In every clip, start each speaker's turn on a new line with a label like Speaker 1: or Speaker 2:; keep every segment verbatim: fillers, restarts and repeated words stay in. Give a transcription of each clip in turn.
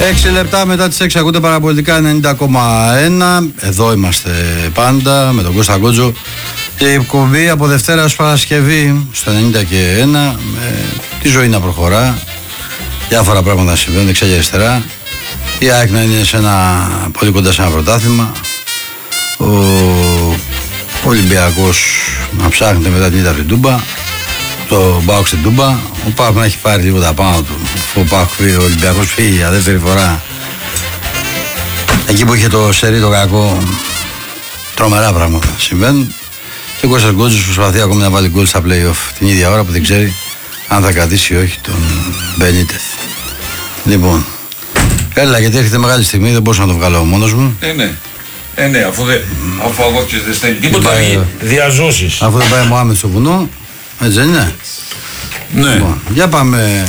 Speaker 1: έξι λεπτά μετά τις έξι ακούτε Παραπολιτικά ενενήντα κόμμα ένα. Εδώ είμαστε πάντα με τον Κώστα Γκότζο. Και η εκπομπή από Δευτέρα ως Παρασκευή στο ενενήντα και ένα. Με τη ζωή να προχωρά. Διάφορα πράγματα να συμβαίνουν δεξιά και αριστερά. Η ΑΕΚ να είναι σε ένα, πολύ κοντά σε ένα πρωτάθλημα. Ο Ολυμπιακός να ψάχνεται μετά την ήττα από την Τούμπα. Το ΠΑΟΚ στην Τούμπα. Ο ΠΑΟΚ να έχει πάρει τίποτα πάνω του. Ο ΠΑΟΚ φύγει, ο Ολυμπιακός φύγει για δεύτερη φορά. Εκεί που είχε το σερί το κακό, τρομερά πράγματα συμβαίνουν. Και ο Κώστας Γκότζος προσπαθεί ακόμη να βάλει γκολ στα play-off την ίδια ώρα που δεν ξέρει αν θα κρατήσει ή όχι τον Μπενίτεθ. Λοιπόν, έλα γιατί έρχεται μεγάλη στιγμή, δεν μπορούσα να το βγάλω μόνος μου.
Speaker 2: Ε, ναι. Ε, ναι, αφού, δε, αφού αγώπησες δεν στέλνει τίποτα, διαζώσεις.
Speaker 1: Αφού δεν πάει Μωάμεθ στο βουνό, έτσι δεν είναι.
Speaker 2: Ναι.
Speaker 1: Λοιπόν, για πάμε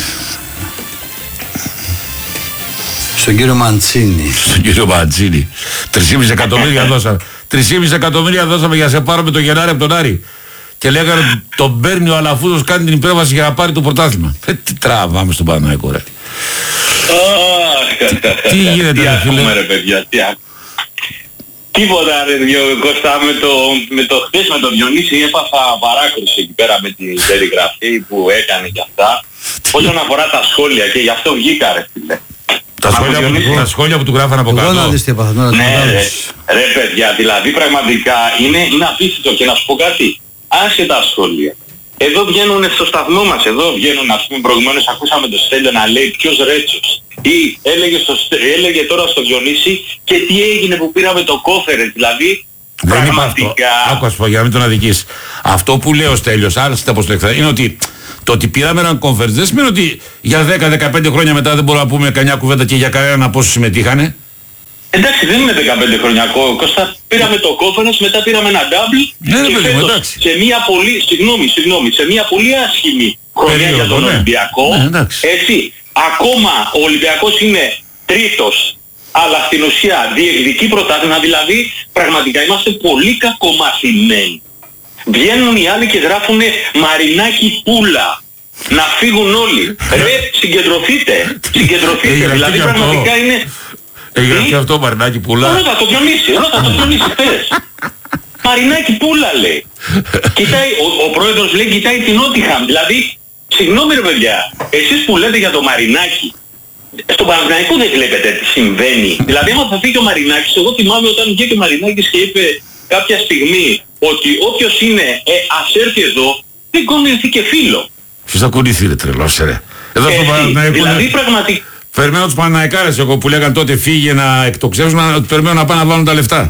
Speaker 1: στον κύριο Μαντσίνη.
Speaker 2: Στον κύριο Μαντσίνη. Τρεις εκατομμύρια δώσαμε. Τρεις εκατομμύρια δώσαμε για να σε πάρουμε το Γενάρη από τον Άρη. Και λέγανε τον παίρνει ο Αλαφούζος, κάνει την υπέρβαση για να πάρει το πρωτάθλημα. Ε, τι τραβάμε στον Παναθηναϊκό, ρε. Τι γίνεται,
Speaker 3: ρε
Speaker 2: φίλε.
Speaker 3: ρε παιδιά, τι τίποτα ρε δυο, Κώστα, με το, με το χθες με τον Διονύση έπαθα παράκρουση εκεί πέρα με την περιγραφή που έκανε και αυτά. Όσον αφορά τα σχόλια και γι' αυτό βγήκα ρε φίλε.
Speaker 2: Τα σχόλια, που, τα σχόλια που του γράφανε από κάτω.
Speaker 1: Να δεις τι έπαθα, να
Speaker 3: ναι ρε, ρε παιδιά, δηλαδή πραγματικά είναι, είναι απίστευτο και να σου πω κάτι. Άσε τα σχόλια. Εδώ βγαίνουν στο σταθμό μας, εδώ βγαίνουν, ας πούμε, προηγουμένως ακούσαμε το Στέλιο να λέει ποιος Ρέτσος. Ή έλεγε, στο, έλεγε τώρα στο Διονύση και τι έγινε που πήραμε το κόφερε, δηλαδή
Speaker 2: δεν πραγματικά... Άκου, ας πω, για να μην τον αδικείς. Αυτό που λέει ο Στέλιος, άλλωστε όπως το εκθέτει, είναι ότι το ότι πήραμε έναν κόφερε δεν σημαίνει ότι για δέκα με δεκαπέντε χρόνια μετά δεν μπορούμε να πούμε κανένα κουβέντα και για κανέναν από όσους συμμετείχανε.
Speaker 3: Εντάξει, δεν είναι δεκαπέντε χρόνια Κώστα, πήραμε το conference, μετά πήραμε ένα double
Speaker 2: ναι,
Speaker 3: και
Speaker 2: παιδί,
Speaker 3: φέτος
Speaker 2: εντάξει.
Speaker 3: σε μια πολύ, συγγνώμη, συγγνώμη, σε μια πολύ άσχημη χρονιά για τον
Speaker 2: ναι.
Speaker 3: Ολυμπιακό,
Speaker 2: ναι,
Speaker 3: έτσι, ακόμα ο Ολυμπιακός είναι τρίτος, αλλά στην ουσία διεκδικεί πρωτάθλημα, δηλαδή πραγματικά είμαστε πολύ κακομαθημένοι. Βγαίνουν οι άλλοι και γράφουν Μαρινάκι Πούλα. Να φύγουν όλοι. Ρε, συγκεντρωθείτε, συγκεντρωθείτε, δηλαδή πραγματικά είναι...
Speaker 2: Έγινε και αυτό Μαρινάκι Πούλα.
Speaker 3: Ρώτα το Διονύση, ρώτα το Διονύση χθες. Μαρινάκι Πούλα λέει. Κοιτάει, ο, ο πρόεδρος λέει κοιτάει την Νότιχαμ. Δηλαδή, συγγνώμη ρε παιδιά, εσείς που λέτε για το Μαρινάκι, στον Παναθηναϊκό δεν βλέπετε τι συμβαίνει. Δηλαδή άμα θα φύγει ο Μαρινάκης, εγώ θυμάμαι όταν βγήκε ο Μαρινάκης και είπε κάποια στιγμή ότι όποιος είναι, ε, ας έρθει εδώ, δεν κονηθεί και φίλο.
Speaker 2: Ποιος θα κουνηθεί ρε τρελός ρε. Εδώ στον Παναθηναϊκό.
Speaker 3: Δηλαδή πραγματικά...
Speaker 2: Περιμένω τους Παναθηναϊκάρες εγώ που λέγαν τότε φύγε να εκτοξεύσουν, να περιμένω να πάνε να βάλουν τα λεφτά.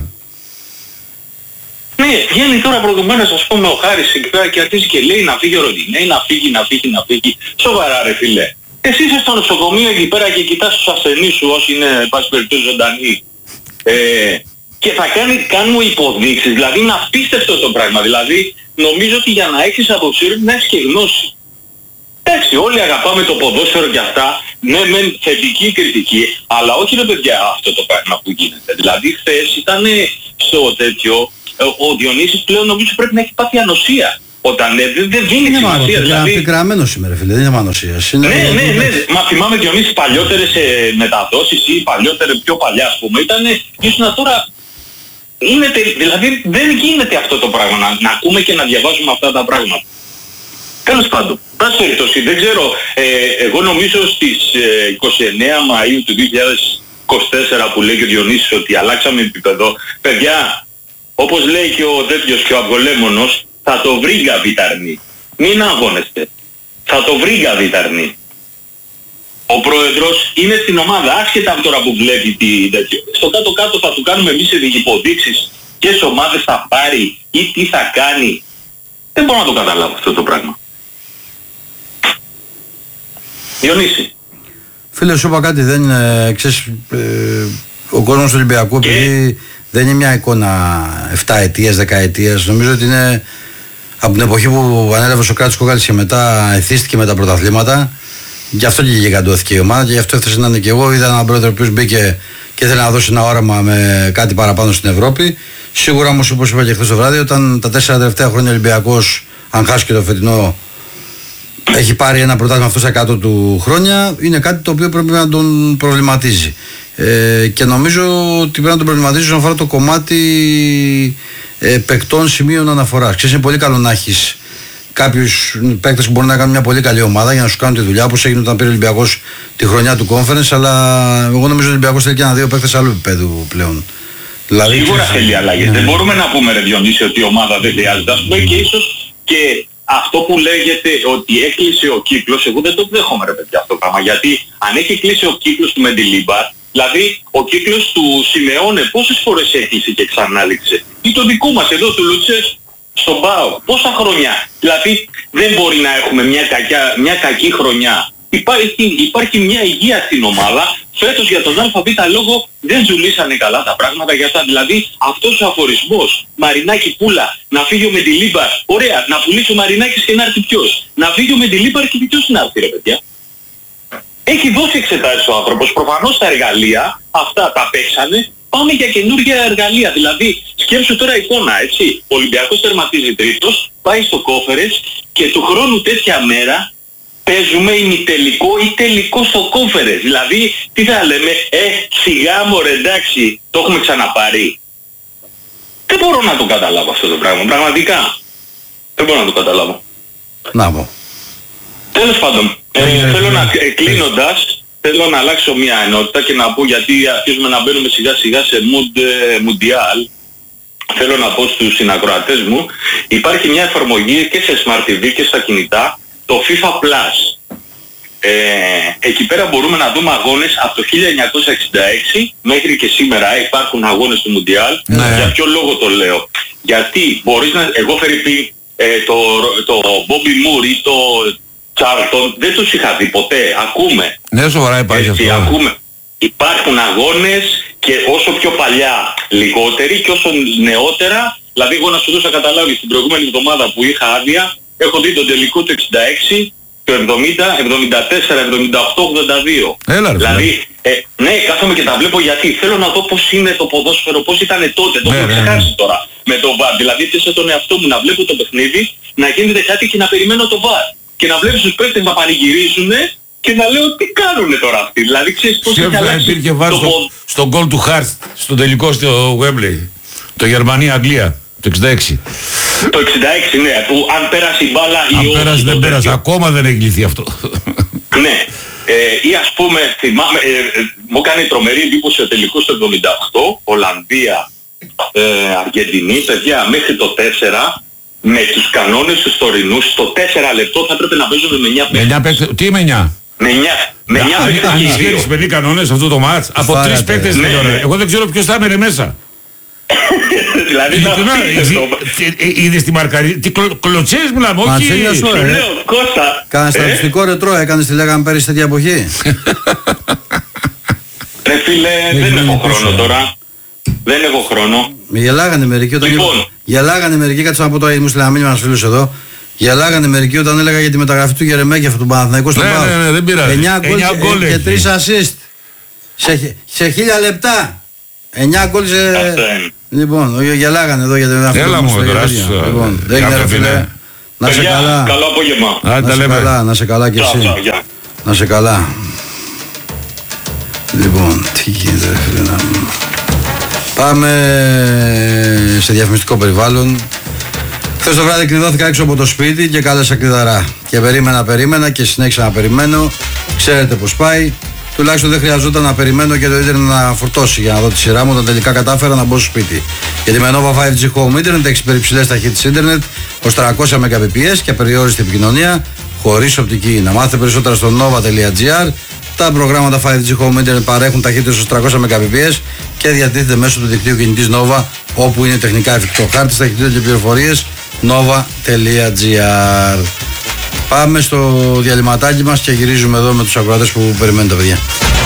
Speaker 3: Ναι, βγαίνει τώρα προηγουμένως ας πούμε ο Χάρης εκεί πέρα και αρχίζει και λέει να φύγει ο Ροντινέη, να φύγει, να φύγει, να φύγει. Σοβαρά ρε φίλε. Εσύ είσαι στο νοσοκομείο εκεί πέρα και κοιτάς τους ασθενείς σου όσοι είναι πάση περιπτώσει ζωντανοί. Ε, και θα κάνει, κάνουμε υποδείξεις, δηλαδή είναι απίστευτο το πράγμα. Δηλαδή νομίζω ότι για να έχεις αποσύρει να έχεις και γνώση. Εντάξει, όλοι αγαπάμε το ποδόσφαιρο και αυτά, ναι μεν θετική κριτική, αλλά όχι ρε παιδιά αυτό το πράγμα που γίνεται. Δηλαδή χθες ήταν στο τέτοιο, ο Διονύσης πλέον νομίζω πρέπει να έχει πάθει ανοσία. Όταν ναι, δεν, δεν δίνει σημασία. Δηλαδή...
Speaker 1: Είναι πικραμένος σήμερα φίλε, δεν είναι ανοσίας.
Speaker 3: Ναι, ναι, ναι, μα θυμάμαι Διονύση παλιότερες ε, μεταδόσεις ή παλιότερες πιο παλιά ας πούμε, ήταν ήσουν τώρα... Είναι, δηλαδή δεν γίνεται αυτό το πράγμα, να, να ακούμε και να διαβάζουμε αυτά τα πράγματα. Τέλος πάντων, πάση περιπτώσει, δεν ξέρω, ε, εγώ νομίζω στις ε, είκοσι εννέα Μαΐου του δύο χιλιάδες είκοσι τέσσερα που λέει και ο Διονύσης ότι αλλάξαμε επίπεδο, παιδιά, όπως λέει και ο τέτοιος και ο Αυγολέμονος, θα το βρει Γκαβιταρνή. Μην αγώνεστε. Θα το βρει Γκαβιταρνή. Ο πρόεδρος είναι στην ομάδα, άσχετα από τώρα που βλέπει τι τέτοιο. Στο κάτω-κάτω θα του κάνουμε εμείς υποδείξεις, ποιες ομάδες θα πάρει ή τι θα κάνει. Δεν μπορώ να το καταλάβω αυτό το πράγμα. Διονύση.
Speaker 1: Φίλε, σου είπα κάτι, δεν είναι, ξέρεις, ε, ο κόσμος του Ολυμπιακού, και... επειδή δεν είναι μια εικόνα επτά ετίας, δέκα ετίας, νομίζω ότι είναι από την εποχή που ανέλαβε ο Σοκράτης Κόκαλης και μετά εθίστηκε με τα πρωταθλήματα, γι' αυτό και γιγαντώθηκε η ομάδα και γι' αυτό ήθελα να είναι και εγώ. Είδα έναν πρόεδρο που μπήκε και ήθελε να δώσει ένα όραμα με κάτι παραπάνω στην Ευρώπη. Σίγουρα όμως, όπως είπα και χθες το βράδυ, όταν τα τέσσερα τελευταία χρόνια ο Ολυμπιακός, αν χάσει και το φετινό, έχει πάρει ένα πρωτάθλημα αυτό στα κάτω του χρόνια, είναι κάτι το οποίο πρέπει να τον προβληματίζει. Ε, και νομίζω ότι πρέπει να τον προβληματίζει όσον αφορά το κομμάτι ε, παικτών σημείων αναφοράς. Ξέρεις, είναι πολύ καλό να έχεις κάποιους παίκτες που μπορούν να κάνουν μια πολύ καλή ομάδα για να σου κάνουν τη δουλειά, όπως έγινε όταν πήρε ο Ολυμπιακός τη χρονιά του Conference, αλλά εγώ νομίζω ότι ο Ολυμπιακός θέλει και ένα-δύο παίκτες άλλου επίπεδου πλέον.
Speaker 3: Δηλαδή, σίγουρα θέλει αλλαγές. Ναι. Δεν μπορούμε να πούμε, ρε Διονύση, ότι η ομάδα δεν χρειάζεται. Ας πούμε, και ίσως και αυτό που λέγεται ότι έκλεισε ο κύκλος, εγώ δεν το δέχομαι, ρε παιδιά, αυτό το πράγμα. Γιατί αν έχει κλείσει ο κύκλος του Μεντιλίμπαρ, δηλαδή ο κύκλος του Σιμεώνε πόσες φορές έκλεισε και ξανά άνοιξε. Ή το δικό μας εδώ του Λουτσές στον ΠΑΟΚ, πόσα χρονιά. Δηλαδή δεν μπορεί να έχουμε μια, κακιά, μια κακή χρονιά. Υπάρχει, υπάρχει μια υγεία στην ομάδα. Φέτος για τον ΑΒ λόγο δεν ζουλήσανε καλά τα πράγματα για αυτά. Δηλαδή αυτός ο αφορισμός, Μαρινάκη Πούλα, να φύγει ο Μεντιλίμπαρ, ωραία, να πουλήσει ο Μαρινάκης και να έρθει ποιος. Να φύγει ο Μεντιλίμπαρ και ποιος να έρθει, ρε παιδιά. Έχει δώσει εξετάσεις ο άνθρωπος, προφανώς τα εργαλεία, αυτά τα παίξανε, πάμε για καινούργια εργαλεία. Δηλαδή σκέψου τώρα εικόνα, έτσι. Ο Ολυμπιακός τερματίζει τρίτος, πάει στο Conference και του χρόνου τέτοια μέρα παίζουμε ημιτελικό ή τελικό στο Conference. Δηλαδή, τι θα λέμε, ε, σιγά μωρέ, εντάξει, το έχουμε ξαναπάρει. Δεν μπορώ να το καταλάβω αυτό το πράγμα, πραγματικά. Δεν μπορώ να το καταλάβω.
Speaker 1: Να πω.
Speaker 3: Τέλος πάντων, ε, ε, θέλω να, ε, κλείνοντας, θέλω να αλλάξω μια ενότητα και να πω, γιατί αρχίζουμε να μπαίνουμε σιγά σιγά σε mood ε, mundial. Θέλω να πω στους συνακροατές μου, υπάρχει μια εφαρμογή και σε Smart τι βι και στα κινητά, το FIFA Plus. Ε, εκεί πέρα μπορούμε να δούμε αγώνες από το χίλια εννιακόσια εξήντα έξι μέχρι και σήμερα υπάρχουν αγώνες του Mundial. Ναι. Για ποιο λόγο το λέω? Γιατί μπορείς να... Εγώ φερειπή ε, το, το Bobby Moore ή το Charlton δεν τους είχα δει ποτέ. Ακούμε.
Speaker 2: Ναι, σοβαρά υπάρχει
Speaker 3: Έτσι,
Speaker 2: αυτό.
Speaker 3: Ακούμε. Υπάρχουν αγώνες και όσο πιο παλιά λιγότεροι και όσο νεότερα. Δηλαδή εγώ να σου δώσω καταλάβει την προηγούμενη εβδομάδα που είχα άδεια, έχω δει τον τελικό του εξήντα έξι, το εβδομήντα, εβδομήντα τέσσερα, εβδομήντα οκτώ, ογδόντα δύο.
Speaker 2: Έλα, ρε,
Speaker 3: δηλαδή, ε, ναι, κάθομαι και τα βλέπω γιατί θέλω να δω πώς είναι το ποδόσφαιρο, πώς ήταν τότε. Το
Speaker 2: ναι,
Speaker 3: έχω
Speaker 2: ναι,
Speaker 3: ξεχάσει
Speaker 2: ναι.
Speaker 3: τώρα με το βαρ. Δηλαδή έπιασε τον εαυτό μου να βλέπω το παιχνίδι, να γίνεται κάτι και να περιμένω το βαρ. Και να βλέπεις τους παίκτες να πανηγυρίζουν και να λέω τι κάνουνε τώρα αυτοί. Δηλαδή ξέρεις πώς έχει αλλάξει.
Speaker 2: Υπήρχε βαρ στο, πο... στο γκολ του Χάρτ, στο τελικό στο Wembley. Το Γερμανία-Αγγλία. Το εξήντα έξι.
Speaker 3: Το εξήντα έξι, ναι, που αν πέρασε η μπάλα ή
Speaker 2: αν
Speaker 3: όχι.
Speaker 2: Αν πέρασε δεν πέρασε, ακόμα δεν έχει λυθεί αυτό.
Speaker 3: Ναι, ε, ή ας πούμε, θυμάμαι, ε, ε, μου έκανε τρομερή εντύπωση ο τελικός του εβδομήντα οκτώ, Ολλανδία, ε, Αργεντινή, παιδιά, μέχρι το τέσσερα, με τους κανόνες τους τωρινούς, στο τέσσερα λεπτό θα έπρεπε να παίζουμε με εννιά παίκτες.
Speaker 2: παίκτες. Τι με εννιά?
Speaker 3: Με εννιά. Με εννιά παίκτες
Speaker 2: αν
Speaker 3: και οι
Speaker 2: ισχύει
Speaker 3: δύο.
Speaker 2: τις παιδί κανόνες αυτό το μάτς, από τρεις παίκτες
Speaker 3: ναι,
Speaker 2: δεν
Speaker 3: ναι.
Speaker 2: Εγώ δεν ξέρω ποιος θα έμενε μέσα.
Speaker 3: Δηλαδή θα
Speaker 2: είδες τη μαρκαρί... Τι κλωτσές μιλάμε, όχι...
Speaker 3: Σου λέω, Κώστα.
Speaker 1: Κάνα στατιστικό ρετρό έκανες, τη λέγαμε πέρυσι τέτοια εποχή.
Speaker 3: Ρε φίλε, δεν έχω χρόνο τώρα. Δεν έχω χρόνο.
Speaker 1: Γελάγανε μερικοί όταν...
Speaker 3: Λοιπόν.
Speaker 1: Γελάγανε μερικοί, κάτσε να πω τώρα, μου στείλε ένα μήνυμα ένας φίλος εδώ. Γελάγανε μερικοί όταν έλεγα για τη μεταγραφή του Γερεμέγεφ από τον Παναθηναϊκό στον ΠΑΟΚ.
Speaker 2: Ναι, ναι, ναι, δεν πειράζει.
Speaker 1: εννιά γκολ και τρεις assist. Σε χίλια λεπτά. εννιά γκολ σε... Λοιπόν, γελάγανε εδώ για την μεταγραφή.
Speaker 2: Έλα μου τώρα.
Speaker 1: Λοιπόν, δεν είναι ρε φίλε. Να σε καλά.
Speaker 3: Καλό απόγευμα.
Speaker 1: Να σε καλά, να σε καλά κι εσύ. Να σε καλά. Λοιπόν, τι γίνεται ρε φίλε να... Πάμε σε διαφημιστικό περιβάλλον. Χθες το βράδυ κλειδώθηκα έξω από το σπίτι και κάλεσα κλειδαρά. Και περίμενα, περίμενα και συνέχισα να περιμένω. Ξέρετε πως πάει. Τουλάχιστον δεν χρειαζόταν να περιμένω και το ίντερνετ να φορτώσει για να δω τη σειρά μου όταν τελικά κατάφερα να μπω στο σπίτι. Γιατί με Nova φάιβ τζι Home Internet έχεις υπερυψηλές ταχύτητες ίντερνετ ως τριακόσια μεγαμπιτ και απεριόριστη επικοινωνία χωρίς οπτική. Να μάθετε περισσότερα στο nova τελεία gr. Τα προγράμματα φάιβ τζι Home Internet παρέχουν ταχύτητες ως τριακόσια μεγαμπιτ και διατίθεται μέσω του δικτύου κινητής Nova όπου είναι τεχνικά εφικτό. Χάρτης, ταχυτήτων και πληροφορίες nova τελεία gr. Πάμε στο διαλυματάκι μας και γυρίζουμε εδώ με τους ακροατές που περιμένουν τα παιδιά.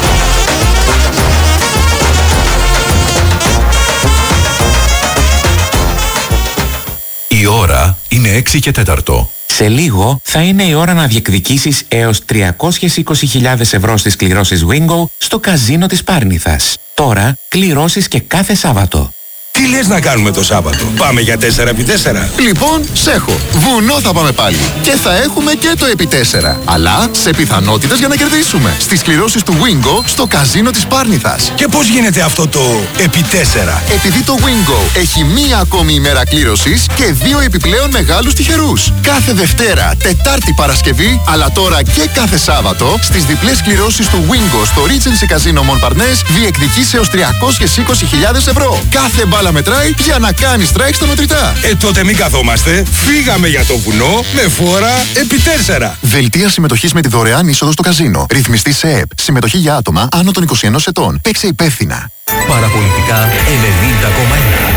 Speaker 4: Η ώρα είναι έξι και τέταρτο.
Speaker 5: Σε λίγο θα είναι η ώρα να διεκδικήσεις έως τριακόσιες είκοσι χιλιάδες ευρώ στις κληρώσεις Wingo στο καζίνο της Πάρνηθας. Τώρα κληρώσεις και κάθε Σάββατο.
Speaker 4: Τι λες να κάνουμε το Σάββατο? Πάμε για τέσσερα επί τέσσερα.
Speaker 6: Λοιπόν, σ' έχω. Βουνό θα πάμε πάλι. Και θα έχουμε και το επί τέσσερα. Αλλά σε πιθανότητες για να κερδίσουμε. Στις κληρώσεις του Wingo στο καζίνο της Πάρνηθας.
Speaker 4: Και πώς γίνεται αυτό το επί τέσσερα?
Speaker 6: Επειδή το Wingo έχει μία ακόμη ημέρα κλήρωσης και δύο επιπλέον μεγάλους τυχερούς. Κάθε Δευτέρα, Τετάρτη, Παρασκευή, αλλά τώρα και κάθε Σάββατο, στις διπλές κληρώσεις του Wingo στο Regency Casino Montparnasse διεκδικείς έως τριακόσιες είκοσι χιλιάδες ευρώ. Κάθε μπάλα μετράει για να κάνει strike στα μετρητά.
Speaker 4: Ε, τότε μην καθόμαστε. Φύγαμε για το βουνό με φόρα επί τέσσερα.
Speaker 6: Δελτία συμμετοχής με τη δωρεάν είσοδο στο καζίνο. Ρυθμιστή σε ΕΕΠ. Συμμετοχή για άτομα άνω των είκοσι ενός ετών. Παίξε υπεύθυνα.
Speaker 7: Παραπολιτικά ενενήντα κόμμα ένα.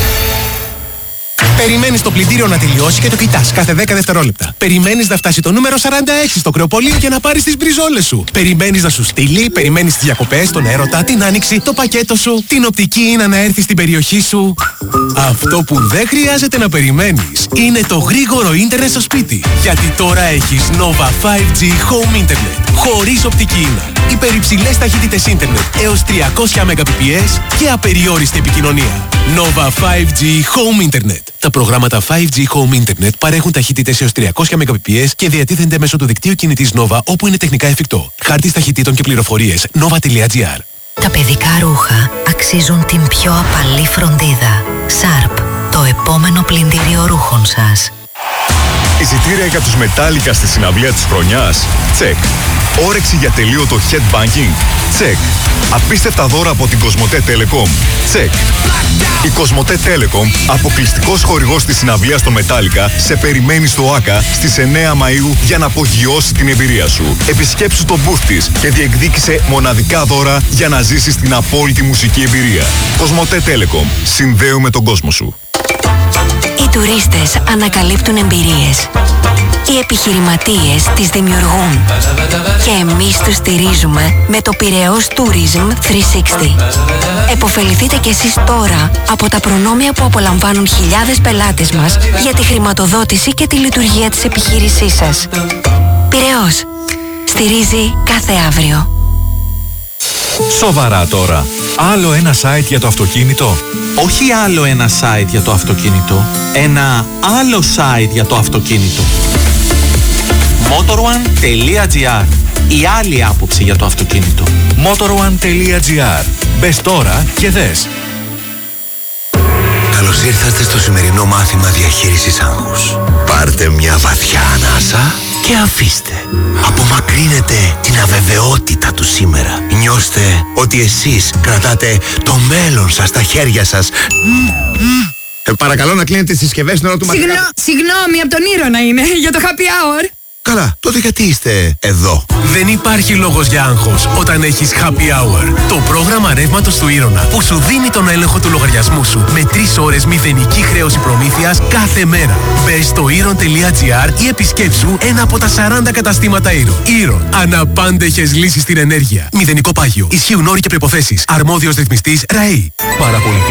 Speaker 8: Περιμένεις το πλυντήριο να τελειώσει και το κοιτάς κάθε δέκα δευτερόλεπτα. Περιμένεις να φτάσει το νούμερο σαράντα έξι στο κρεοπολείο και να πάρεις τις μπριζόλες σου. Περιμένεις να σου στείλει, περιμένεις τις διακοπές, τον έρωτα, την άνοιξη, το πακέτο σου, την οπτική είναι να έρθει στην περιοχή σου. Αυτό που δεν χρειάζεται να περιμένεις είναι το γρήγορο ίντερνετ στο σπίτι. Γιατί τώρα έχεις Nova φάιβ τζι Home Internet. Χωρίς οπτική ίνα. Υπερυψηλές ταχύτητες ίντερνετ έως τριακόσια Mbps και απεριόριστη επικοινωνία. Nova φάιβ τζι Home Internet. Τα προγράμματα φάιβ τζι Home Internet παρέχουν ταχύτητες έως τριακόσια Mbps και διατίθενται μέσω του δικτύου κινητής Nova όπου είναι τεχνικά εφικτό. Χάρτης ταχυτήτων και πληροφορίες nova τελεία gr.
Speaker 9: Τα παιδικά ρούχα αξίζουν την πιο απαλή φροντίδα. Sharp, το επόμενο πλυντήριο ρούχων σας.
Speaker 10: Εισιτήρια για τους Metallica στη συναυλία της χρονιάς? Τσεκ. Όρεξη για τελείωτο headbanking? Τσεκ. Απίστευτα δώρα από την Κοσμοτέ Telecom? Τσεκ. Η Κοσμοτέ Telecom, αποκλειστικός χορηγός της συναυλίας των Metallica, σε περιμένει στο ΆΚΑ στις εννέα Μαΐου για να απογειώσει την εμπειρία σου. Επισκέψου το booth της και διεκδίκησε μοναδικά δώρα για να ζήσεις την απόλυτη μουσική εμπειρία. Κοσμοτέ Telecom. Συνδέουμε τον κόσμο σου.
Speaker 9: Οι τουρίστες ανακαλύπτουν εμπειρίες. Οι επιχειρηματίες τις δημιουργούν. Και εμείς τους στηρίζουμε με το Πειραιώς Tourism τριακόσια εξήντα. Εποφεληθείτε κι εσείς τώρα από τα προνόμια που απολαμβάνουν χιλιάδες πελάτες μας για τη χρηματοδότηση και τη λειτουργία της επιχείρησής σας. Πειραιώς. Στηρίζει κάθε αύριο.
Speaker 7: Σοβαρά τώρα. Άλλο ένα site για το αυτοκίνητο. Όχι άλλο ένα site για το αυτοκίνητο. Ένα άλλο site για το αυτοκίνητο. motorone τελεία gr. Η άλλη άποψη για το αυτοκίνητο. motorone τελεία gr. Μπες τώρα και δες.
Speaker 11: Καλώς ήρθατε στο σημερινό μάθημα διαχείρισης άγχους. Πάρτε μια βαθιά ανάσα και αφήστε. Απομακρύνετε την αβεβαιότητα του σήμερα. Νιώστε ότι εσείς κρατάτε το μέλλον σας στα χέρια σας.
Speaker 12: Ε, παρακαλώ να κλείνετε τις συσκευές στην ώρα του μαθήματος.
Speaker 13: Συγγνώ, συγγνώμη, από τον Ήρωνα είναι, για το happy hour.
Speaker 11: Καλά, τότε γιατί είστε εδώ?
Speaker 8: Δεν υπάρχει λόγος για άγχος όταν έχεις Happy Hour. Το πρόγραμμα ρεύματος του Ήρωνα που σου δίνει τον έλεγχο του λογαριασμού σου με τρεις ώρες μηδενική χρέωση προμήθειας κάθε μέρα. Μπες στο iron τελεία gr ή επισκέψου ένα από τα σαράντα καταστήματα Iron. Iron. Αναπάντεχες λύσεις στην ενέργεια. Μηδενικό πάγιο. Ισχύουν όροι και προϋποθέσεις. Αρμόδιος ρυθμιστής ΡΑΗ.
Speaker 7: Παραπολιτικά.